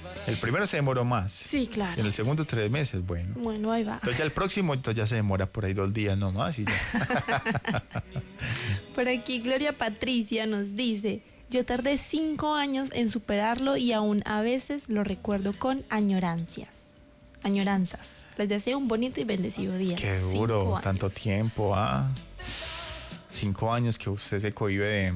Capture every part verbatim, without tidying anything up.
El primero se demoró más. Sí, claro. En el segundo, tres meses, bueno. Bueno, ahí va. Entonces ya el próximo, entonces ya se demora por ahí dos días nomás y ya. Por aquí Gloria Patricia nos dice: yo tardé cinco años en superarlo y aún a veces lo recuerdo con añorancias. Añoranzas. Les deseo un bonito y bendecido día. Qué duro, tanto tiempo, ah. Cinco años que usted se cohíbe de,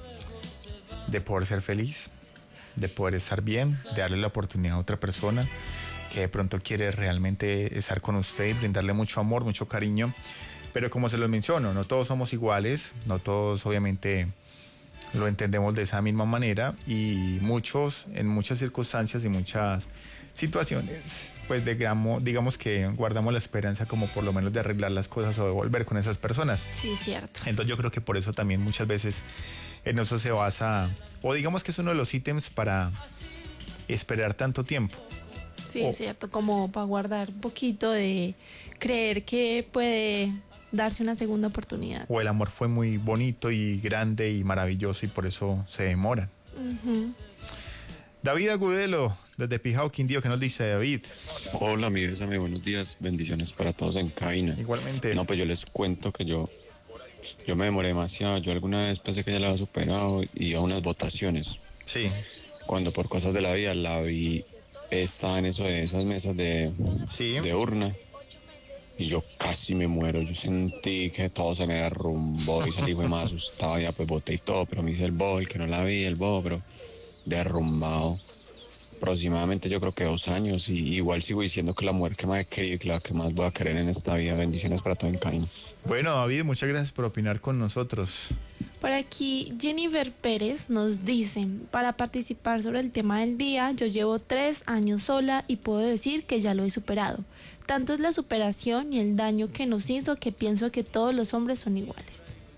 de poder ser feliz, de poder estar bien, de darle la oportunidad a otra persona que de pronto quiere realmente estar con usted y brindarle mucho amor, mucho cariño. Pero como se los menciono, no todos somos iguales, no todos obviamente lo entendemos de esa misma manera y muchos, en muchas circunstancias y muchas situaciones, pues digamos, digamos que guardamos la esperanza como por lo menos de arreglar las cosas o de volver con esas personas. Sí, cierto. Entonces yo creo que por eso también muchas veces en eso se basa, o digamos que es uno de los ítems para esperar tanto tiempo. Sí, o, es cierto, como para guardar un poquito de creer que puede darse una segunda oportunidad. O el amor fue muy bonito y grande y maravilloso y por eso se demoran. Uh-huh. David Agudelo, desde Pijao, Quindío, ¿qué nos dice David? Hola, mi bésame, buenos días, bendiciones para todos en cabina. Igualmente. No, pues yo les cuento que yo, yo me demoré demasiado, yo alguna vez pensé que ya la había superado y a unas votaciones. Sí. Cuando por cosas de la vida la vi, estaba en eso de esas mesas de, sí. de urna. Y yo casi me muero, yo sentí que todo se me derrumbó y salí fue más asustado, ya pues boté y todo, pero me hice el bobo, el que no la vi, el bobo, pero derrumbado. Aproximadamente yo creo que dos años y igual sigo diciendo que la mujer que más he querido y la que más voy a querer en esta vida. Bendiciones para todo en Caín. Bueno, David, muchas gracias por opinar con nosotros. Por aquí Jennifer Pérez nos dice: para participar sobre el tema del día, yo llevo tres años sola y puedo decir que ya lo he superado. Tanto es la superación y el daño que nos hizo que pienso que todos los hombres son iguales.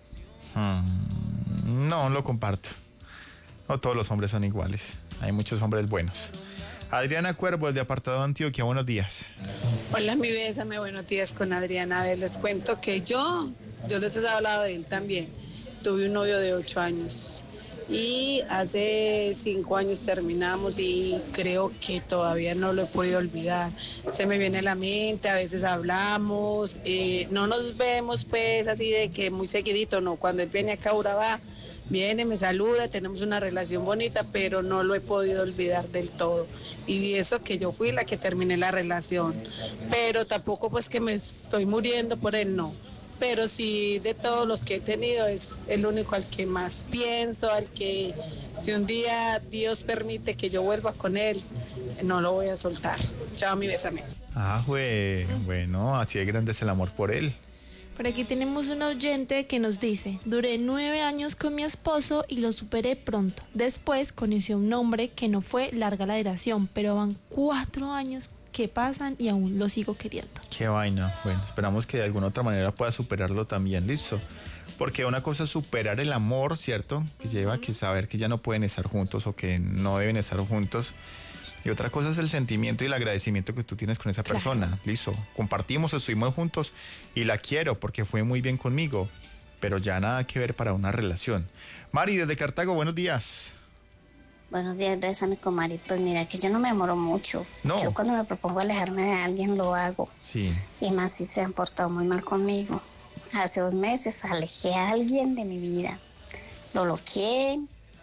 Hmm, no, lo comparto. No todos los hombres son iguales. Hay muchos hombres buenos. Adriana Cuervo, de Apartado Antioquia, buenos días. Hola, mi bésame, buenos días con Adriana. A ver, les cuento que yo, yo les he hablado de él también. Tuve un novio de ocho años y hace cinco años terminamos y creo que todavía no lo he podido olvidar. Se me viene a la mente, a veces hablamos, eh, no nos vemos pues así de que muy seguidito, no. Cuando él viene acá a Urabá, viene, me saluda, tenemos una relación bonita, pero no lo he podido olvidar del todo. Y eso que yo fui la que terminé la relación. Pero tampoco pues que me estoy muriendo por él, no. Pero sí, de todos los que he tenido, es el único al que más pienso, al que si un día Dios permite que yo vuelva con él, no lo voy a soltar. Chao, mi bésame. Ah, güey, bueno, así de grande es el amor por él. Por aquí tenemos un oyente que nos dice: duré nueve años con mi esposo y lo superé pronto. Después conocí a un hombre que no fue larga la duración, pero van cuatro años que pasan y aún lo sigo queriendo. Qué vaina. Bueno, esperamos que de alguna otra manera pueda superarlo también, listo. Porque una cosa es superar el amor, ¿cierto? Que lleva a que saber que ya no pueden estar juntos o que no deben estar juntos. Y otra cosa es el sentimiento y el agradecimiento que tú tienes con esa Claro. persona. Listo, compartimos, estuvimos juntos y la quiero porque fue muy bien conmigo, pero ya nada que ver para una relación. Mari, desde Cartago, buenos días. Buenos días, bésame con Mari. Pues mira, que yo no me demoro mucho. No. Yo cuando me propongo alejarme de alguien lo hago. Sí. Y más si se han portado muy mal conmigo. Hace dos meses alejé a alguien de mi vida. Lo bloqueé,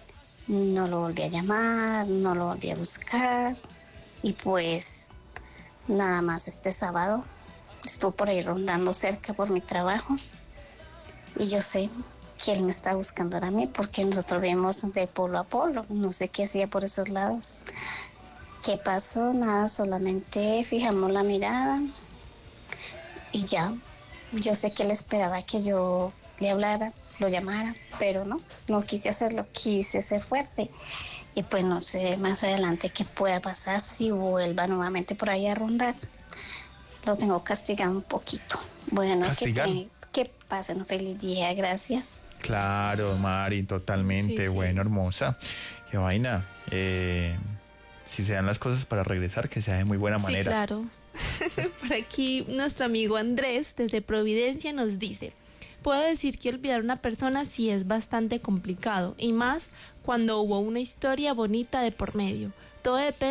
no lo volví a llamar, no lo volví a buscar. Y pues nada más este sábado estuvo por ahí rondando cerca por mi trabajo. Y yo sé que él me está buscando ahora a mí porque nosotros vivimos de polo a polo. No sé qué hacía por esos lados. ¿Qué pasó? Nada, solamente fijamos la mirada y ya. Yo sé que él esperaba que yo le hablara, lo llamara, pero no, no quise hacerlo, quise ser fuerte. Y pues no sé más adelante qué pueda pasar si vuelva nuevamente por ahí a rondar. Lo tengo castigado un poquito. Bueno, ¿Castigar? que, que pasen un feliz día, gracias. Claro, Mari, totalmente. Sí, sí. Bueno, hermosa. Qué vaina. Eh, si se dan las cosas para regresar, que sea de muy buena manera. Sí, claro. Por aquí nuestro amigo Andrés desde Providencia nos dice: puedo decir que olvidar a una persona sí es bastante complicado, y más cuando hubo una historia bonita de por medio. Todo depende